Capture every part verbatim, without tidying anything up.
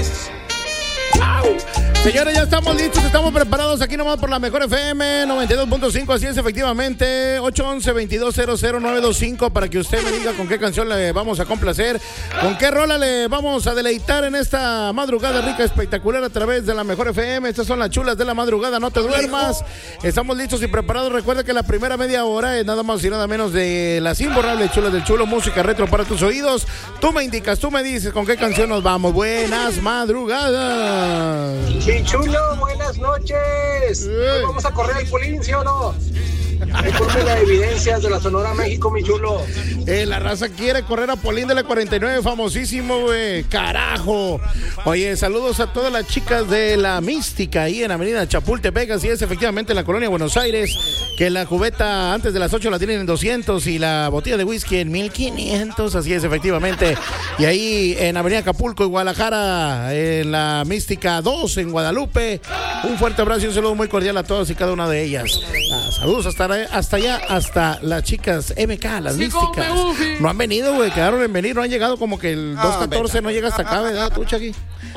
feliz. ¡Au! Señores, ya estamos listos, estamos preparados aquí nomás por la mejor F M noventa y dos punto cinco, así es efectivamente, ocho once, veintidós cero cero nueve dos cinco, para que usted me diga con qué canción le vamos a complacer, con qué rola le vamos a deleitar en esta madrugada rica, espectacular a través de la mejor F M. Estas son las chulas de la madrugada, no te duermas. Estamos listos y preparados. Recuerda que la primera media hora es nada más y nada menos de las imborrables chulas del chulo, música retro para tus oídos. Tú me indicas, tú me dices con qué canción nos vamos. Buenas madrugadas. Sí, chulo, buenas noches. ¿Nos vamos a correr al Polín, sí o no? Informe de evidencias de la Sonora México, mi chulo. Eh, la raza quiere correr a Polín de la cuarenta y nueve, famosísimo, güey. Carajo. Oye, saludos a todas las chicas de la Mística ahí en Avenida Chapultepec, así es, efectivamente, en la colonia Buenos Aires, que la cubeta antes de las ocho la tienen en doscientos y la botella de whisky en mil quinientos, así es, efectivamente. Y ahí en Avenida Acapulco y Guadalajara, en la Mística dos en Guadalupe. Un fuerte abrazo y un saludo muy cordial a todas y cada una de ellas. Ah, saludos hasta hasta allá, hasta las chicas M K, las sí, Místicas. No han venido, güey, quedaron en venir, no han llegado, como que el dos catorce no llega hasta acá, ¿verdad, tú, Chagui?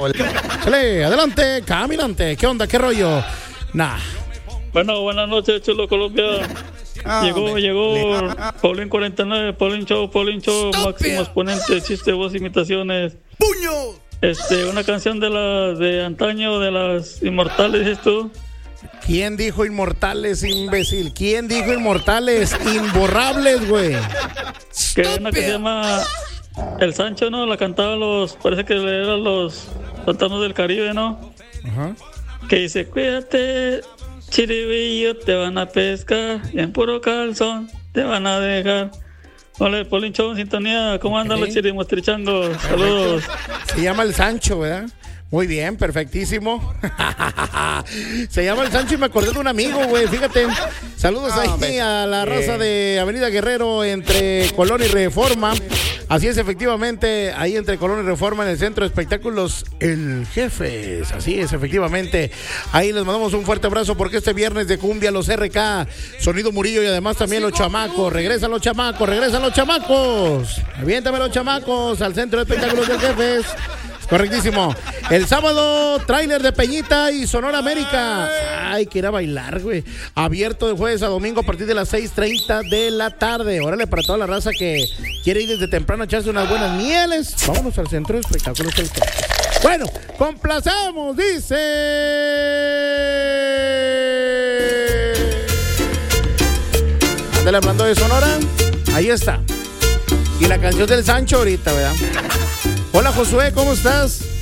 Chale, adelante, caminante, ¿qué onda, qué rollo? Nah. Bueno, buenas noches, chulo Colombia. Ah, llegó, me, llegó le... Paulín cuarenta y nueve, Paulín Show, Paulín Show, máximo exponente, chiste, voz, imitaciones. ¡Puño! Este, una canción de la de antaño, de las inmortales, ¿es tú? ¿Quién dijo inmortales, imbécil? ¿Quién dijo inmortales? Imborrables, güey. Que una que se llama El Sancho, ¿no? La cantaban los, parece que eran los fantasmas del Caribe, ¿no? Ajá. Que dice, cuídate, chiribillo, te van a pescar y en puro calzón te van a dejar. Hola, Paulín Show en sintonía. ¿Cómo andan okay. los chirimostrichangos? Saludos. Se llama El Sancho, ¿verdad? Muy bien, perfectísimo. Se llama El Sancho y me acordé de un amigo, güey, fíjate. Saludos ah, ahí ven. a la raza de Avenida Guerrero entre Colón y Reforma. Así es, efectivamente, ahí entre Colón y Reforma en el Centro de Espectáculos El Jefes. Así es, efectivamente. Ahí les mandamos un fuerte abrazo porque este viernes de cumbia los R K, Sonido Murillo y además también los chamacos. Regresan los chamacos, regresan los chamacos. Aviéntame los chamacos al Centro de Espectáculos del Jefes. Correctísimo. El sábado, tráiler de Peñita y Sonora América. Ay, que ir a bailar, güey. Abierto de jueves a domingo a partir de las seis treinta de la tarde. Órale, para toda la raza que quiere ir desde temprano a echarse unas buenas mieles. Vámonos al Centro de Espectáculos del Jefes. Bueno, complacemos, dice. Ándale, hablando de Sonora. Ahí está. Y la canción del Sancho ahorita, ¿verdad? Hola Josué, ¿cómo estás?